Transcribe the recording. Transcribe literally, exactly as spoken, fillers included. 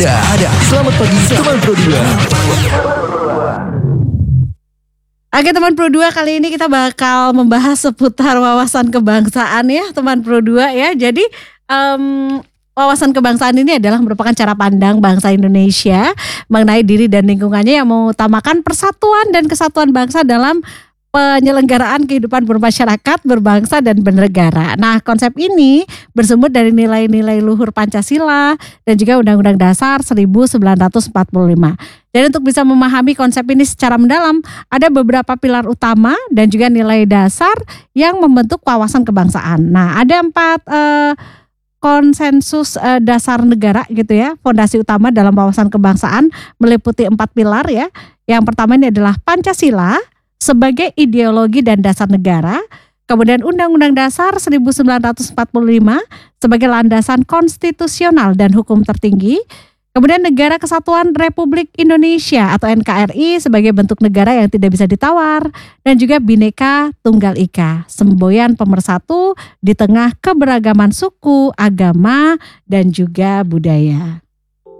Waspada. Selamat pagi teman Pro dua. Oke teman Pro dua, kali ini kita bakal membahas seputar wawasan kebangsaan ya teman Pro dua ya. Jadi um, wawasan kebangsaan ini adalah merupakan cara pandang bangsa Indonesia mengenai diri dan lingkungannya yang mengutamakan persatuan dan kesatuan bangsa dalam penyelenggaraan kehidupan bermasyarakat, berbangsa dan bernegara. Nah, konsep ini bersumber dari nilai-nilai luhur Pancasila dan juga Undang-Undang Dasar seribu sembilan ratus empat puluh lima. Dan untuk bisa memahami konsep ini secara mendalam, ada beberapa pilar utama dan juga nilai dasar yang membentuk wawasan kebangsaan. Nah, ada empat eh, konsensus eh, dasar negara gitu ya, fondasi utama dalam wawasan kebangsaan meliputi empat pilar ya. Yang pertama ini adalah Pancasila sebagai ideologi dan dasar negara, kemudian Undang-Undang Dasar seribu sembilan ratus empat puluh lima sebagai landasan konstitusional dan hukum tertinggi, kemudian Negara Kesatuan Republik Indonesia atau N K R I sebagai bentuk negara yang tidak bisa ditawar, dan juga Bhinneka Tunggal Ika, semboyan pemersatu di tengah keberagaman suku, agama, dan juga budaya.